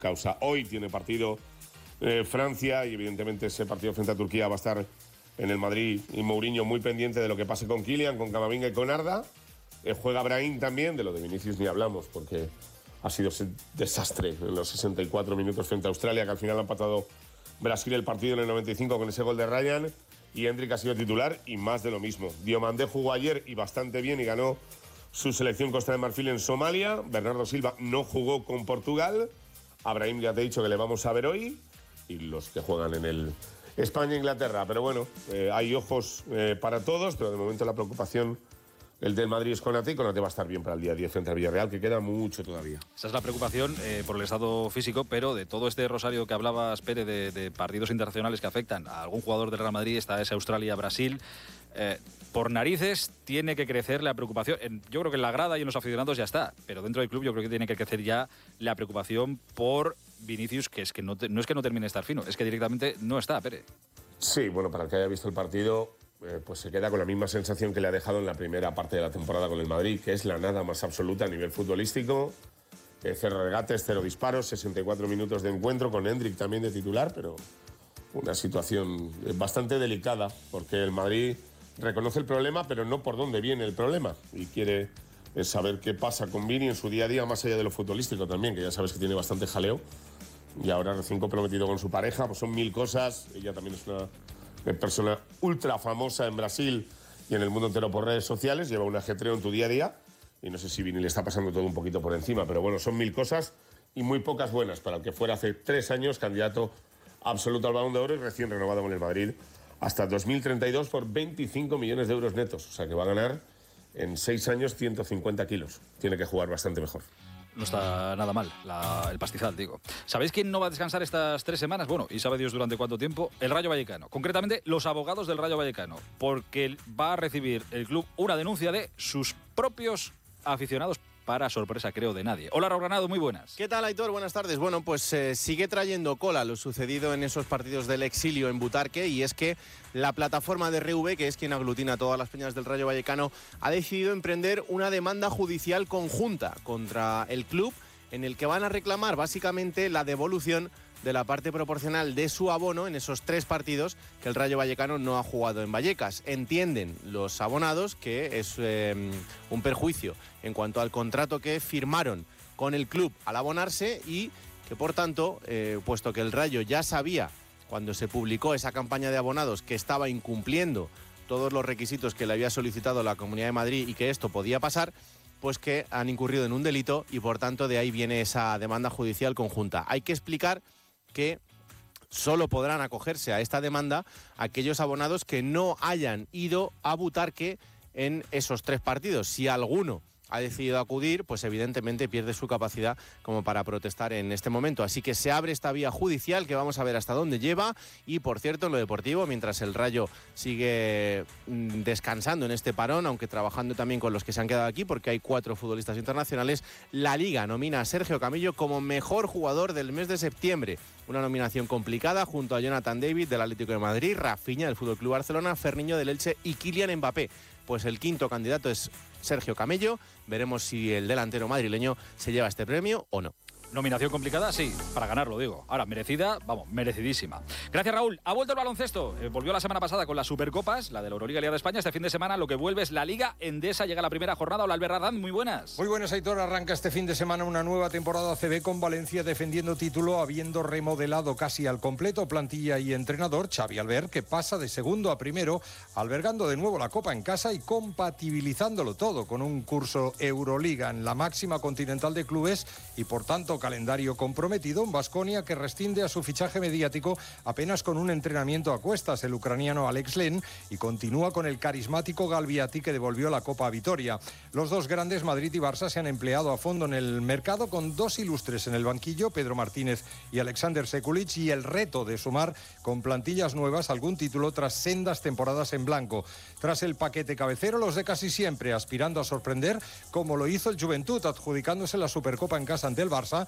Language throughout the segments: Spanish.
causa. Hoy tiene partido Francia y evidentemente ese partido frente a Turquía va a estar en el Madrid y Mourinho muy pendiente de lo que pase con Kylian, con Camavinga y con Arda. Juega Brahim también, de lo de Vinicius ni hablamos porque ha sido un desastre en los 64 minutos frente a Australia, que al final ha empatado Brasil el partido en el 95 con ese gol de Ryan, y Endrick ha sido titular y más de lo mismo. Diomandé jugó ayer y bastante bien y ganó su selección Costa de Marfil en Somalia. Bernardo Silva no jugó con Portugal. A Brahim ya te he dicho que le vamos a ver hoy, y los que juegan en el España-Inglaterra. Pero bueno, hay ojos para todos, pero de momento la preocupación, el del Madrid, es Konate, y Konate va a estar bien para el día 10 frente al Villarreal, que queda mucho todavía. Esa es la preocupación por el estado físico, pero de todo este rosario que hablabas, Pere, de partidos internacionales que afectan a algún jugador del Real Madrid, está ese Australia-Brasil. Por narices tiene que crecer la preocupación. Yo creo que en la grada y en los aficionados ya está, pero dentro del club yo creo que tiene que crecer ya la preocupación por Vinicius, que es que no es que no termine de estar fino, es que directamente no está, Pere. Sí, bueno, para el que haya visto el partido, pues se queda con la misma sensación que le ha dejado en la primera parte de la temporada con el Madrid, que es la nada más absoluta a nivel futbolístico. 0 regates, 0 disparos, 64 minutos de encuentro, con Endrick también de titular, pero una situación bastante delicada, porque el Madrid reconoce el problema, pero no por dónde viene el problema, y quiere saber qué pasa con Vini en su día a día, más allá de lo futbolístico también, que ya sabes que tiene bastante jaleo, y ahora recién comprometido con su pareja, pues son mil cosas. Ella también es una persona ultra famosa en Brasil y en el mundo entero por redes sociales, lleva un ajetreo en tu día a día, y no sé si Vini le está pasando todo un poquito por encima, pero bueno, son mil cosas y muy pocas buenas para el que fuera hace 3 años candidato absoluto al Balón de Oro y recién renovado con el Madrid hasta 2032 por 25 millones de euros netos. O sea que va a ganar en 6 años 150 kilos. Tiene que jugar bastante mejor. No está nada mal el pastizal, digo. ¿Sabéis quién no va a descansar estas 3 semanas? Bueno, y sabe Dios durante cuánto tiempo. El Rayo Vallecano. Concretamente, los abogados del Rayo Vallecano. Porque va a recibir el club una denuncia de sus propios aficionados, para sorpresa, creo, de nadie. Hola, Raúl Granado, muy buenas. ¿Qué tal, Aitor? Buenas tardes. Bueno, pues sigue trayendo cola lo sucedido en esos partidos del exilio en Butarque, y es que la plataforma de RV, que es quien aglutina todas las peñas del Rayo Vallecano, ha decidido emprender una demanda judicial conjunta contra el club, en el que van a reclamar básicamente la devolución de la parte proporcional de su abono en esos 3 partidos que el Rayo Vallecano no ha jugado en Vallecas. Entienden los abonados que es un perjuicio en cuanto al contrato que firmaron con el club al abonarse, y que por tanto, puesto que el Rayo ya sabía cuando se publicó esa campaña de abonados que estaba incumpliendo todos los requisitos que le había solicitado la Comunidad de Madrid y que esto podía pasar, pues que han incurrido en un delito, y por tanto de ahí viene esa demanda judicial conjunta. Hay que explicar que solo podrán acogerse a esta demanda aquellos abonados que no hayan ido a Butarque en esos 3 partidos. Si alguno ha decidido acudir, pues evidentemente pierde su capacidad como para protestar en este momento. Así que se abre esta vía judicial, que vamos a ver hasta dónde lleva. Y por cierto, en lo deportivo, mientras el Rayo sigue descansando en este parón, aunque trabajando también con los que se han quedado aquí, porque hay 4 futbolistas internacionales, la Liga nomina a Sergio Camello como mejor jugador del mes de septiembre. Una nominación complicada junto a Jonathan David del Atlético de Madrid, Rafinha del FC Barcelona, Ferniño del Elche y Kylian Mbappé. Pues el quinto candidato es Sergio Camello. Veremos si el delantero madrileño se lleva este premio o no. Nominación complicada, sí, para ganarlo, digo. Ahora, merecida, vamos, merecidísima. Gracias, Raúl. Ha vuelto el baloncesto. Volvió la semana pasada con las Supercopas, la de la Euroliga y Liga de España. Este fin de semana lo que vuelve es la Liga Endesa. Llega la primera jornada. Hola, Albert Radán, muy buenas. Muy buenas, Aitor. Arranca este fin de semana una nueva temporada ACB con Valencia defendiendo título, habiendo remodelado casi al completo plantilla y entrenador. Xavi Albert, que pasa de segundo a primero, albergando de nuevo la Copa en casa y compatibilizándolo todo con un curso Euroliga en la máxima continental de clubes y, por tanto, calendario comprometido. Un Baskonia que rescinde a su fichaje mediático apenas con un entrenamiento a cuestas, el ucraniano Alex Len, y continúa con el carismático Galviati, que devolvió la Copa a Vitoria. Los dos grandes, Madrid y Barça, se han empleado a fondo en el mercado, con 2 ilustres en el banquillo, Pedro Martínez y Alexander Sekulic, y el reto de sumar con plantillas nuevas algún título tras sendas temporadas en blanco. Tras el paquete cabecero, los de casi siempre aspirando a sorprender, como lo hizo el Juventud, adjudicándose la Supercopa en casa ante el Barça,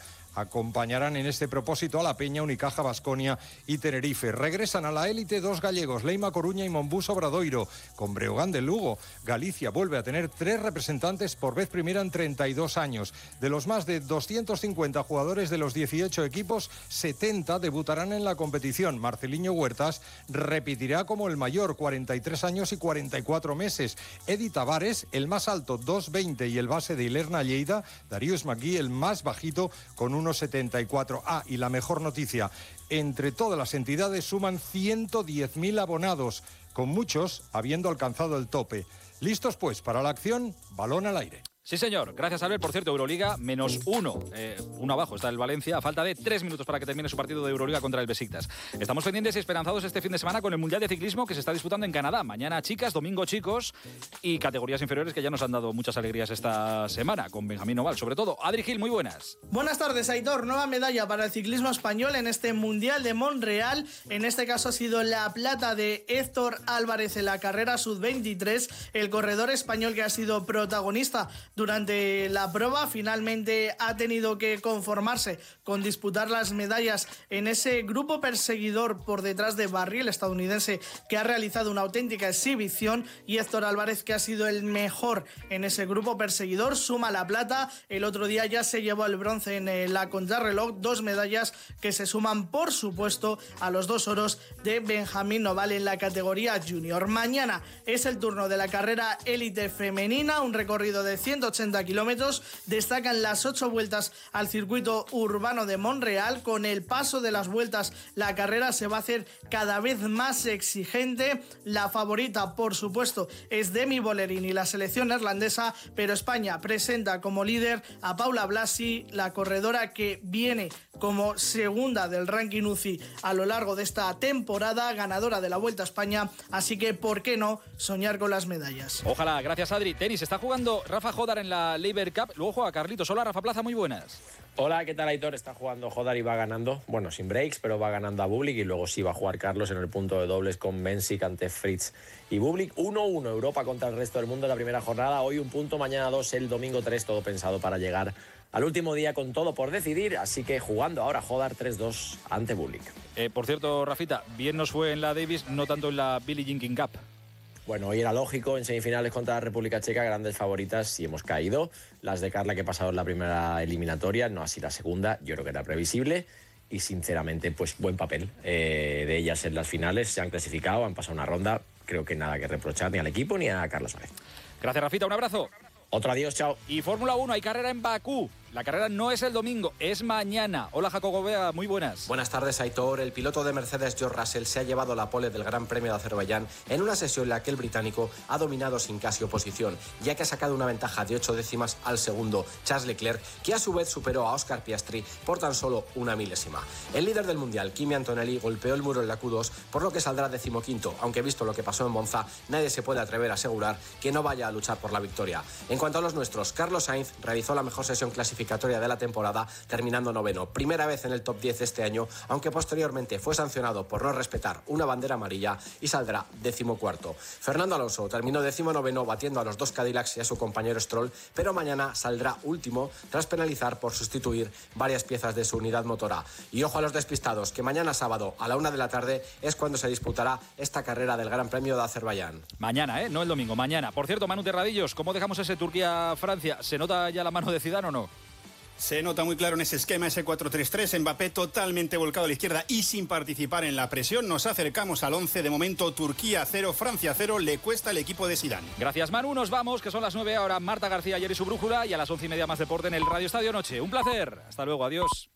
acompañarán en este propósito a La Peña, Unicaja, Baskonia y Tenerife. Regresan a la élite 2 gallegos, Leima Coruña y Monbús Obradoiro. Con Breogán de Lugo, Galicia vuelve a tener 3 representantes por vez primera en 32 años. De los más de 250 jugadores de los 18 equipos, 70 debutarán en la competición. Marceliño Huertas repetirá como el mayor, 43 años y 44 meses. Edi Tavares, el más alto, 2,20, y el base de Ilerna Lleida, Darius McGee, el más bajito, con 1,74. Y la mejor noticia, entre todas las entidades suman 110.000 abonados, con muchos habiendo alcanzado el tope. ¿Listos pues para la acción? Balón al aire. Sí, señor. Gracias, Albert. Por cierto, Euroliga, -1. Uno abajo está el Valencia, a falta de 3 minutos para que termine su partido de Euroliga contra el Besiktas. Estamos pendientes y esperanzados este fin de semana con el Mundial de Ciclismo que se está disputando en Canadá. Mañana chicas, domingo chicos y categorías inferiores que ya nos han dado muchas alegrías esta semana, con Benjamín Oval, sobre todo. Adri Gil, muy buenas. Buenas tardes, Aitor. Nueva medalla para el ciclismo español en este Mundial de Montreal. En este caso ha sido la plata de Héctor Álvarez en la carrera sub-23, el corredor español que ha sido protagonista durante la prueba. Finalmente ha tenido que conformarse con disputar las medallas en ese grupo perseguidor por detrás de Barry, el estadounidense, que ha realizado una auténtica exhibición, y Héctor Álvarez, que ha sido el mejor en ese grupo perseguidor, suma la plata. El otro día ya se llevó el bronce en la contrarreloj, 2 medallas que se suman, por supuesto, a los 2 oros de Benjamín Oval en la categoría junior. Mañana es el turno de la carrera élite femenina, un recorrido de 180 kilómetros. Destacan las 8 vueltas al circuito urbano de Montreal. Con el paso de las vueltas, la carrera se va a hacer cada vez más exigente. La favorita, por supuesto, es Demi Bollerini, la selección neerlandesa, pero España presenta como líder a Paula Blasi, la corredora que viene como segunda del ranking UCI a lo largo de esta temporada, ganadora de la Vuelta a España, así que ¿por qué no soñar con las medallas? Ojalá. Gracias, Adri. Tenis, está jugando Rafa Jodar en la Laver Cup, luego juega Carlitos. Hola, Rafa Plaza, muy buenas. Hola, ¿qué tal, Aitor? Está jugando Jodar y va ganando, bueno, sin breaks, pero va ganando a Bublik, y luego sí va a jugar Carlos en el punto de dobles con Mensik ante Fritz y Bublik. 1-1 Europa contra el resto del mundo en la primera jornada. Hoy 1 punto, mañana 2, el domingo 3, todo pensado para llegar al último día con todo por decidir, así que jugando ahora Jodar 3-2 ante Bublik. Por cierto, Rafita, bien nos fue en la Davis, no tanto en la Billie Jean King Cup. Bueno, hoy era lógico, en semifinales contra la República Checa, grandes favoritas, y hemos caído. Las de Carla, que pasaron la primera eliminatoria, no así la segunda, yo creo que era previsible. Y sinceramente, pues buen papel de ellas en las finales. Se han clasificado, han pasado una ronda. Creo que nada que reprochar ni al equipo ni a Carlos Suárez. Gracias, Rafita, un abrazo. Otro adiós, chao. Y Fórmula 1, hay carrera en Bakú. La carrera no es el domingo, es mañana. Hola, Jacobo Bea, muy buenas. Buenas tardes, Aitor. El piloto de Mercedes, George Russell, se ha llevado la pole del Gran Premio de Azerbaiyán en una sesión en la que el británico ha dominado sin casi oposición, ya que ha sacado una ventaja de 8 décimas al segundo, Charles Leclerc, que a su vez superó a Oscar Piastri por tan solo 1 milésima. El líder del Mundial, Kimi Antonelli, golpeó el muro en la Q2, por lo que saldrá 15º, aunque visto lo que pasó en Monza, nadie se puede atrever a asegurar que no vaya a luchar por la victoria. En cuanto a los nuestros, Carlos Sainz realizó la mejor sesión clasificatoria de la temporada, terminando 9º, primera vez en el top 10 este año, aunque posteriormente fue sancionado por no respetar una bandera amarilla y saldrá 14º. Fernando Alonso terminó 19º, batiendo a los 2 Cadillacs y a su compañero Stroll, pero mañana saldrá último tras penalizar por sustituir varias piezas de su unidad motora. Y ojo a los despistados, que mañana sábado a la 1 de la tarde es cuando se disputará esta carrera del Gran Premio de Azerbaiyán. Mañana, no el domingo, mañana. Por cierto, Manu Terradillos, ¿cómo dejamos ese Turquía-Francia? ¿Se nota ya la mano de Zidane o no? Se nota muy claro en ese esquema, ese 4-3-3, Mbappé totalmente volcado a la izquierda y sin participar en la presión. Nos acercamos al 11, de momento Turquía 0, Francia 0, le cuesta el equipo de Zidane. Gracias, Manu, nos vamos, que son las 9 ahora. Marta García ayer y su brújula, y a las 11:30 más deporte en el Radio Estadio Noche. Un placer, hasta luego, adiós.